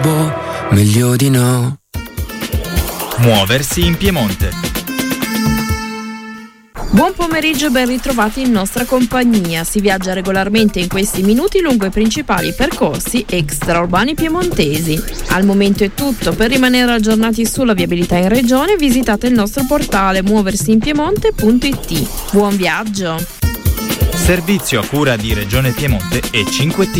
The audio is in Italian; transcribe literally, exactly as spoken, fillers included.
Boh, meglio di no. Muoversi in Piemonte. Buon pomeriggio e ben ritrovati in nostra compagnia. Si viaggia regolarmente in questi minuti lungo i principali percorsi extraurbani piemontesi. Al momento è tutto. Per rimanere aggiornati sulla viabilità in regione visitate il nostro portale muoversiinpiemonte punto it. Buon viaggio! Servizio a cura di Regione Piemonte e cinque T.